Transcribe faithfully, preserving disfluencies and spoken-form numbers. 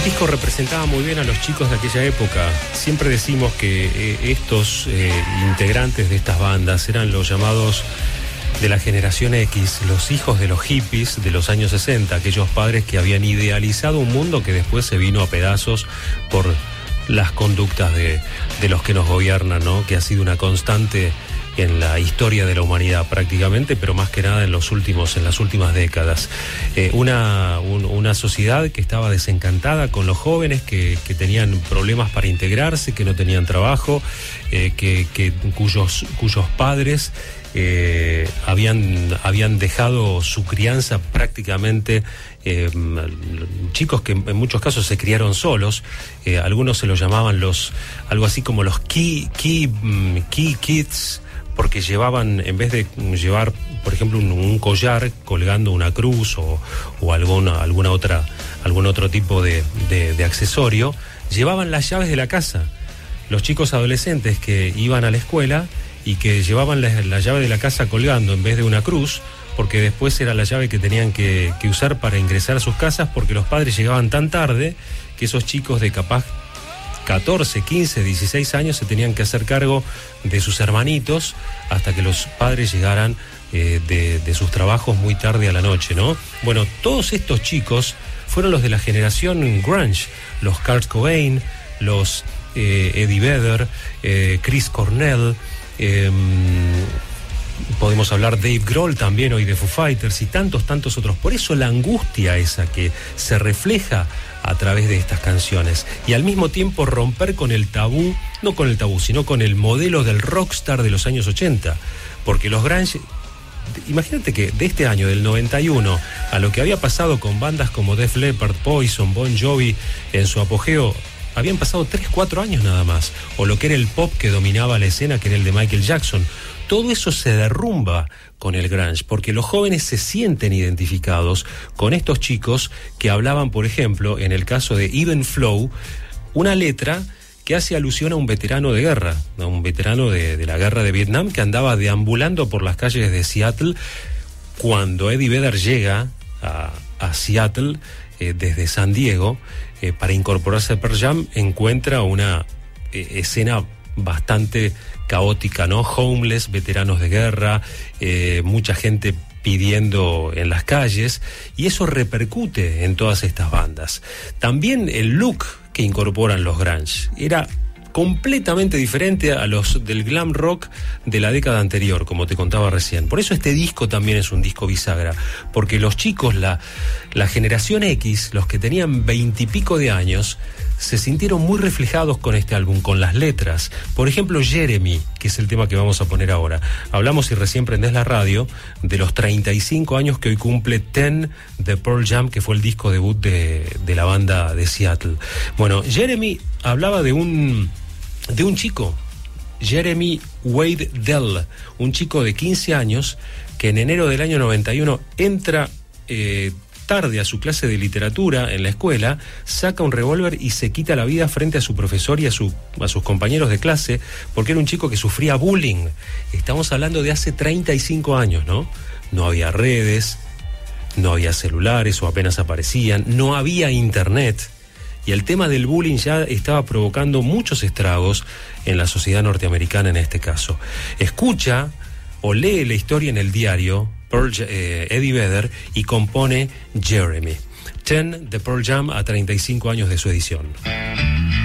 El disco representaba muy bien a los chicos de aquella época. Siempre decimos que eh, estos eh, integrantes de estas bandas eran los llamados de la generación X, los hijos de los hippies de los años sesenta, aquellos padres que habían idealizado un mundo que después se vino a pedazos por las conductas de, de los que nos gobiernan, ¿no? Que ha sido una constante en la historia de la humanidad prácticamente, pero más que nada en los últimos, en las últimas décadas. Eh, una, un, una sociedad que estaba desencantada con los jóvenes, que, que tenían problemas para integrarse, que no tenían trabajo, eh, que, que, cuyos, cuyos padres eh, habían, habían dejado su crianza prácticamente. Eh, chicos que en muchos casos se criaron solos, eh, algunos se los llamaban los, algo así como los key, key, key kids, porque llevaban, en vez de llevar, por ejemplo, un, un collar colgando una cruz o, o alguna, alguna otra, algún otro tipo de, de, de accesorio, llevaban las llaves de la casa. Los chicos adolescentes que iban a la escuela y que llevaban la, la llave de la casa colgando en vez de una cruz, porque después era la llave que tenían que, que usar para ingresar a sus casas, porque los padres llegaban tan tarde que esos chicos de capaz catorce, quince, dieciséis años se tenían que hacer cargo de sus hermanitos hasta que los padres llegaran eh, de, de sus trabajos muy tarde a la noche, ¿no? Bueno, todos estos chicos fueron los de la generación grunge, los Kurt Cobain, los eh, Eddie Vedder, eh, Chris Cornell, eh, podemos hablar de Dave Grohl también hoy de Foo Fighters y tantos, tantos otros. Por eso la angustia esa que se refleja a través de estas canciones, y al mismo tiempo romper con el tabú, no con el tabú, sino con el modelo del rockstar de los años ochenta, porque los grunge, imagínate que de este año, del noventa y uno, a lo que había pasado con bandas como Def Leppard, Poison, Bon Jovi en su apogeo, habían pasado tres, cuatro años nada más, o lo que era el pop que dominaba la escena, que era el de Michael Jackson. Todo eso se derrumba con el grunge, porque los jóvenes se sienten identificados con estos chicos que hablaban, por ejemplo, en el caso de Even Flow, una letra que hace alusión a un veterano de guerra, a un veterano de, de la guerra de Vietnam que andaba deambulando por las calles de Seattle. Cuando Eddie Vedder llega a, a Seattle eh, desde San Diego eh, para incorporarse a Pearl Jam, encuentra una eh, escena bastante caótica, ¿no? Homeless, veteranos de guerra, eh, mucha gente pidiendo en las calles, y eso repercute en todas estas bandas. También el look que incorporan los grunge era completamente diferente a los del glam rock de la década anterior, como te contaba recién. Por eso este disco también es un disco bisagra, porque los chicos, la, la generación X, los que tenían veintipico de años, se sintieron muy reflejados con este álbum, con las letras. Por ejemplo, Jeremy, que es el tema que vamos a poner ahora. Hablamos, y recién prendés la radio, de los treinta y cinco años que hoy cumple Ten de Pearl Jam, que fue el disco debut de, de la banda de Seattle. Bueno, Jeremy hablaba de un, de un chico, Jeremy Wade Dell, un chico de quince años que en enero del año noventa y uno entra eh, tarde a su clase de literatura en la escuela, saca un revólver y se quita la vida frente a su profesor y a, su, a sus compañeros de clase, porque era un chico que sufría bullying. Estamos hablando de hace treinta y cinco años, ¿no? No había redes, no había celulares o apenas aparecían, no había internet, y el tema del bullying ya estaba provocando muchos estragos en la sociedad norteamericana en este caso. Escucha o lee la historia en el diario Pearl, eh, Eddie Vedder, y compone Jeremy. Ten de Pearl Jam a treinta y cinco años de su edición.